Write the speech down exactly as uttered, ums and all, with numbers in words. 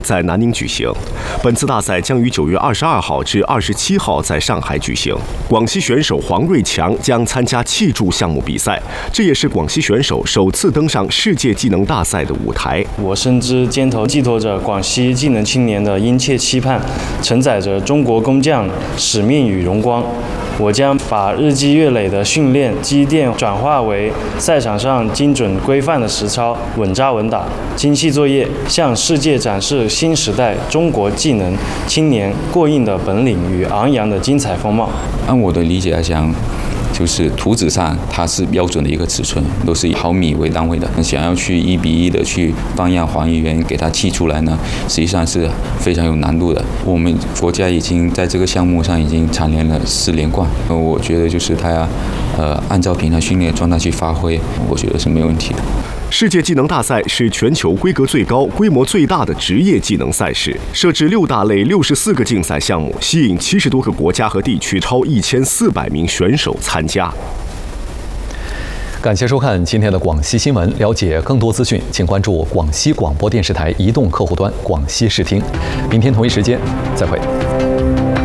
在南宁举行。本次大赛将于九月二十二号至二十七号在上海举行。广西选手黄瑞强将参加气柱项目比赛，这也是广西选手首次登上世界技能大赛的舞台。 我深知肩头寄托着广西技能青年的殷切期盼，承载着中国工匠使命与荣光。我将把日积月累的训练积淀转化为赛场上精准规范的实操，稳扎稳打、精细作业，向世界展示新时代中国技能青年过硬的本领与昂扬的精彩风貌。 按我的理解来讲，就是图纸上它是标准的一个尺寸，都是以毫米为单位的。想要去一比一的去放样还原，给它砌出来呢，实际上是非常有难度的。我们国家已经在这个项目上已经蝉联了四连冠，我觉得就是它要呃按照平常训练状态去发挥，我觉得是没有问题的。 世界技能大赛是全球规格最高、规模最大的职业技能赛事，设置六大类、六十四个竞赛项目，吸引七十多个国家和地区超一千四百名选手参加。 感谢收看今天的广西新闻，了解更多资讯，请关注广西广播电视台移动客户端广西视听。明天同一时间再会。